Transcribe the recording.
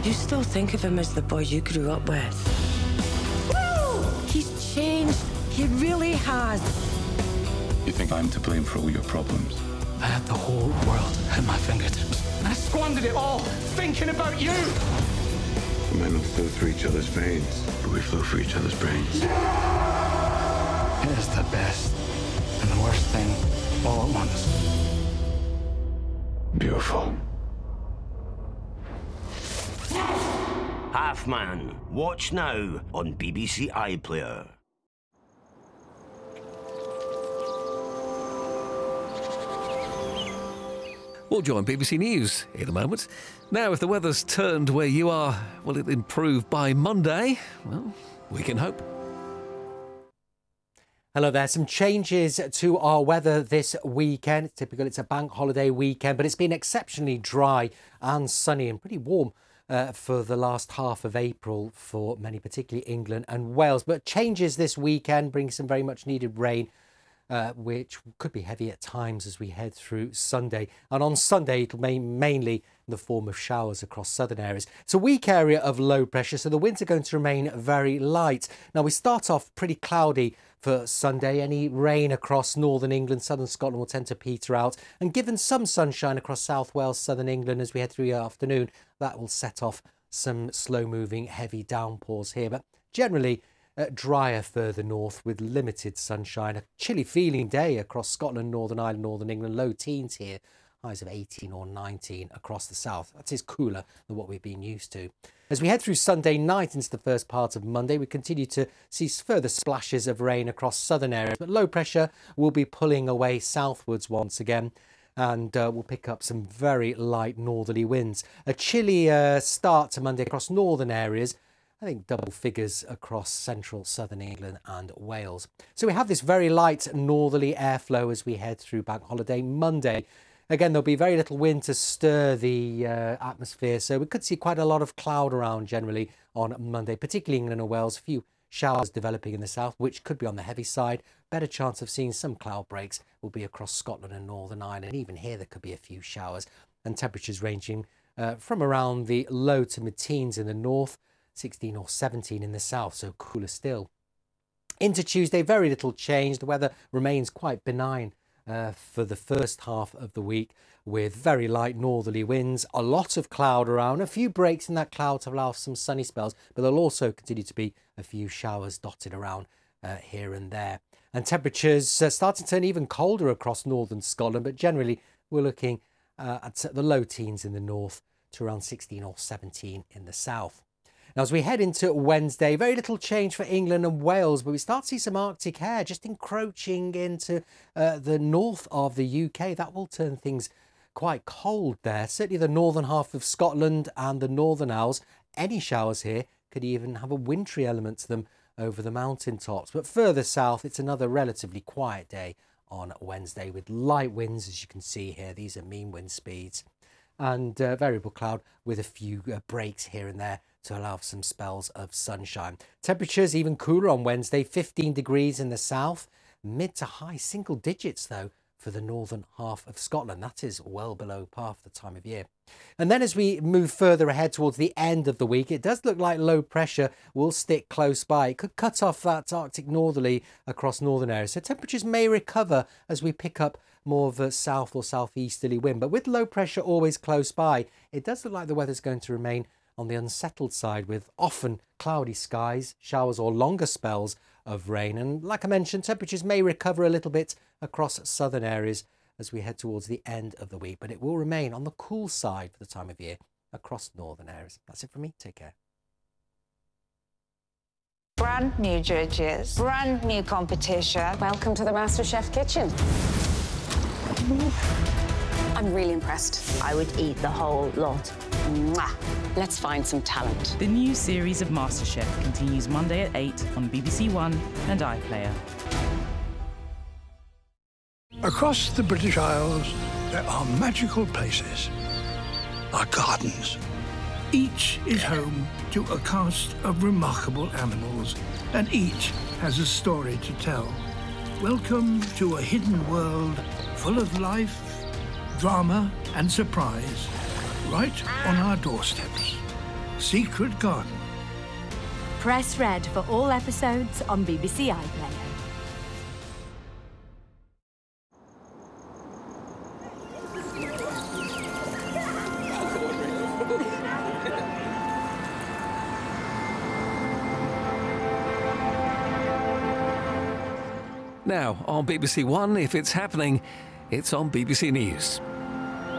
You still think of him as the boy you grew up with. Woo! He's changed. He really has. You think I'm to blame for all your problems? I had the whole world at my fingertips. I squandered it all thinking about you. We might not flow through each other's veins, but we flow through each other's brains. It is the best and the worst thing all at once. Beautiful. Half Man. Watch now on BBC iPlayer. We'll join BBC News in a moment. Now, if the weather's turned where you are, will it improve by Monday? Well, we can hope. Hello there. Some changes to our weather this weekend. It's typical, it's a bank holiday weekend, but it's been exceptionally dry and sunny and pretty warm for the last half of April for many, particularly England and Wales. But changes this weekend bring some very much needed rain, which could be heavy at times as we head through Sunday. And on Sunday, it'll be mainly in the form of showers across southern areas. It's a weak area of low pressure, so the winds are going to remain very light. Now, we start off pretty cloudy for Sunday. Any rain across northern England, southern Scotland will tend to peter out. And given some sunshine across South Wales, southern England as we head through the afternoon, that will set off some slow-moving heavy downpours here. But generally, drier further north with limited sunshine. A chilly feeling day across Scotland, Northern Ireland, Northern England. Low teens here, highs of 18 or 19 across the south. That is cooler than what we've been used to. As we head through Sunday night into the first part of Monday, we continue to see further splashes of rain across southern areas, but low pressure will be pulling away southwards once again. And we'll pick up some very light northerly winds. A chilly start to Monday across northern areas. I think double figures across central southern England and Wales. So we have this very light northerly airflow as we head through bank holiday Monday. Again, there'll be very little wind to stir the atmosphere, so we could see quite a lot of cloud around generally on Monday, particularly England and Wales. A few showers developing in the south, which could be on the heavy side. Better chance of seeing some cloud breaks will be across Scotland and Northern Ireland. Even here, there could be a few showers, and temperatures ranging from around the low to mid-teens in the north, 16 or 17 in the south, so cooler still. Into Tuesday, very little change. The weather remains quite benign for the first half of the week with very light northerly winds, a lot of cloud around, a few breaks in that cloud to allow some sunny spells, but there'll also continue to be a few showers dotted around here and there. And temperatures start to turn even colder across northern Scotland, but generally we're looking at the low teens in the north to around 16 or 17 in the south. Now, as we head into Wednesday, very little change for England and Wales, but we start to see some Arctic air just encroaching into the north of the UK. That will turn things quite cold there. Certainly the northern half of Scotland and the Northern Isles. Any showers here could even have a wintry element to them over the mountaintops. But further south, it's another relatively quiet day on Wednesday with light winds, as you can see here. These are mean wind speeds. And variable cloud with a few breaks here and there to allow some spells of sunshine. Temperatures even cooler on Wednesday, 15 degrees in the south, mid to high single digits though for the northern half of Scotland. That is well below par for the time of year. And then as we move further ahead towards the end of the week, it does look like low pressure will stick close by. It could cut off that Arctic northerly across northern areas. So temperatures may recover as we pick up more of a south or southeasterly wind. But with low pressure always close by, it does look like the weather's going to remain on the unsettled side with often cloudy skies, showers or longer spells of rain. And like I mentioned, temperatures may recover a little bit across southern areas as we head towards the end of the week, but it will remain on the cool side for the time of year across northern areas. That's it from me. Take care. Brand new judges, brand new competition. Welcome to the MasterChef kitchen. I'm really impressed. I would eat the whole lot. Mwah. Let's find some talent. The new series of MasterChef continues Monday at 8 on BBC One and iPlayer. Across the British Isles, there are magical places, our gardens. Each is home to a cast of remarkable animals, and each has a story to tell. Welcome to a hidden world full of life, drama and surprise, right on our doorsteps. Secret Garden. Press red for all episodes on BBC iPlayer. Now, on BBC One, if it's happening, it's on BBC News.